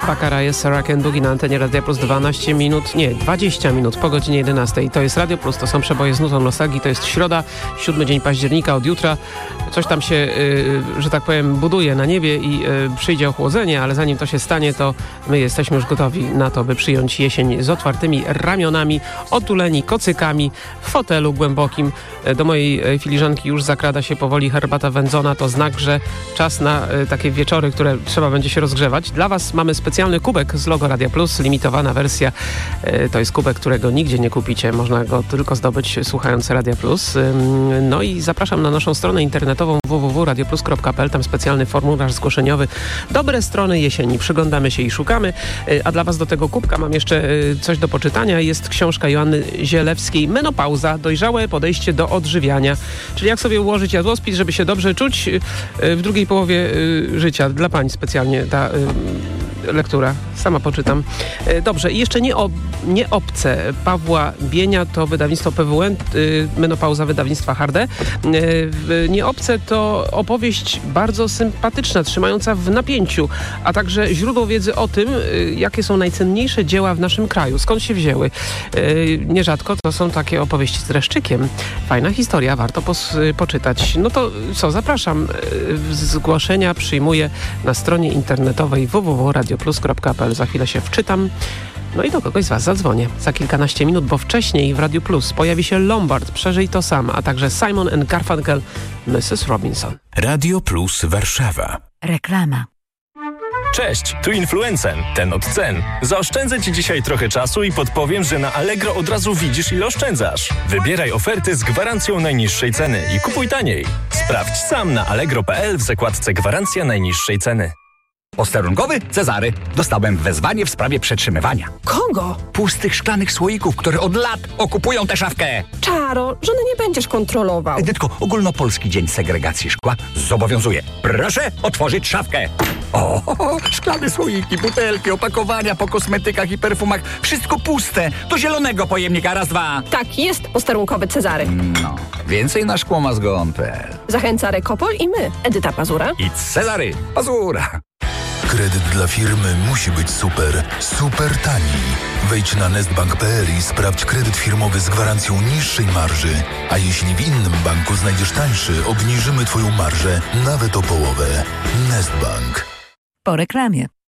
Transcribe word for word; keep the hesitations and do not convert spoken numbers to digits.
Baccarat, Sarah Can Boogie na antenie Radia Plus dwanaście minut, nie, dwadzieścia minut po godzinie jedenastej. To jest Radio Plus, to są przeboje z nutą nostalgii, to jest środa, siódmy dzień października, od jutra coś tam się, yy, że tak powiem, buduje na niebie i yy, przyjdzie ochłodzenie, ale zanim to się stanie, to my jesteśmy już gotowi na to, by przyjąć jesień z otwartymi ramionami, otuleni kocykami, w fotelu głębokim. Do mojej filiżanki już zakrada się powoli herbata wędzona, to znak, że czas na y, takie wieczory, które trzeba będzie się rozgrzewać. Dla Was mamy specjalny kubek z logo Radia Plus, limitowana wersja. Y, to jest kubek, którego nigdzie nie kupicie, można go tylko zdobyć słuchając Radia Plus. Y, no i zapraszam na naszą stronę internetową w w w kropka radioplus kropka p l, tam specjalny formularz zgłoszeniowy. Dobre strony jesieni, przyglądamy się i szukamy. Y, a dla Was do tego kubka mam jeszcze y, coś do poczytania. Jest książka Joanny Zielewskiej, Menopauza, dojrzałe podejście do odżywiania. Czyli jak sobie ułożyć jadłospis, żeby się dobrze czuć y, w drugiej połowie y, życia. Dla pań specjalnie ta y, lektura. Sama poczytam. Y, dobrze. I jeszcze nie, ob, nie obce Pawła Bienia, to wydawnictwo P W N, y, Menopauza wydawnictwa H D. Y, nie obce to opowieść bardzo sympatyczna, trzymająca w napięciu, a także źródło wiedzy o tym, y, jakie są najcenniejsze dzieła w naszym kraju, skąd się wzięły. Y, nierzadko to są takie opowieści z dreszczykiem. Fajna historia, warto pos, y, poczytać. No to co, zapraszam. Y, zgłoszenia przyjmuję na stronie internetowej w w w kropka radioplus kropka p l. Za chwilę się wczytam. No i do kogoś z Was zadzwonię za kilkanaście minut, bo wcześniej w Radiu Plus pojawi się Lombard, Przeżyj to sam, a także Simon and Garfunkel, missus Robinson. Radio Plus Warszawa. Reklama. Cześć, tu Influencen, ten od cen. Zaoszczędzę Ci dzisiaj trochę czasu i podpowiem, że na Allegro od razu widzisz, ile oszczędzasz. Wybieraj oferty z gwarancją najniższej ceny i kupuj taniej. Sprawdź sam na allegro kropka p l w zakładce Gwarancja najniższej ceny. Posterunkowy Cezary. Dostałem wezwanie w sprawie przetrzymywania Kogo? pustych szklanych słoików, które od lat okupują tę szafkę. Czaro, żony nie będziesz kontrolował. Edytko, ogólnopolski dzień segregacji szkła zobowiązuje. Proszę otworzyć szafkę. O, szklane słoiki, butelki, opakowania po kosmetykach i perfumach. Wszystko puste. Do zielonego pojemnika. Raz, dwa. Tak, jest posterunkowy Cezary. No, więcej na szkłomazgon kropka p l. Zachęca Rekopol i my, Edyta Pazura I Cezary Pazura. Kredyt dla firmy musi być super, super tani. Wejdź na nestbank kropka p l i sprawdź kredyt firmowy z gwarancją niższej marży. A jeśli w innym banku znajdziesz tańszy, obniżymy Twoją marżę nawet o połowę. Nestbank. Po reklamie.